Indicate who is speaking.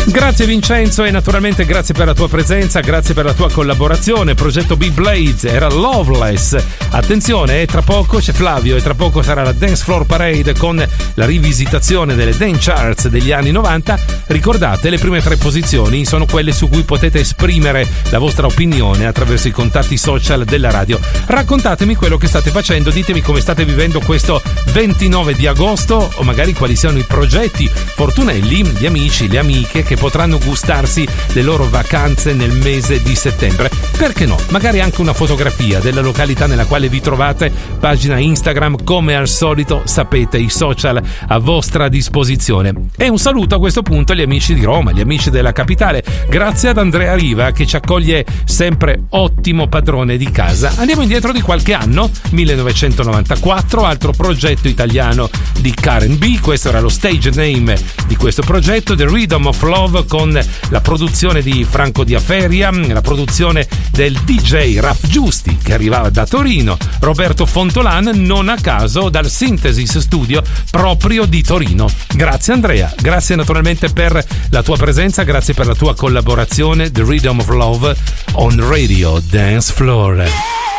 Speaker 1: Grazie Vincenzo e naturalmente grazie per la tua presenza, grazie per la tua collaborazione. Progetto B-Blades era Loveless. Attenzione, tra poco c'è Flavio e tra poco sarà la Dance Floor Parade con la rivisitazione delle dance charts degli anni 90. Ricordate, le prime 3 posizioni sono quelle su cui potete esprimere la vostra opinione attraverso i contatti social della radio. Raccontatemi quello che state facendo, ditemi come state vivendo questo 29 di agosto o magari quali siano i progetti fortunelli, gli amici, le amiche che potranno gustarsi le loro vacanze nel mese di settembre. Perché no? Magari anche una fotografia della località nella quale vi trovate, pagina Instagram, come al solito sapete, i social a vostra disposizione. E un saluto a questo punto agli amici di Roma, gli amici della capitale, grazie ad Andrea Riva che ci accoglie sempre ottimo padrone di casa. Andiamo indietro di qualche anno, 1994, altro progetto italiano di Karen B, questo era lo stage name di questo progetto, The Rhythm of Love, con la produzione di Franco Diaferia, la produzione del DJ Raf Giusti che arrivava da Torino, Roberto Fontolan, non a caso dal Synthesis Studio proprio di Torino. Grazie Andrea, grazie naturalmente per la tua presenza, grazie per la tua collaborazione. The Rhythm of Love on Radio Dance Floor.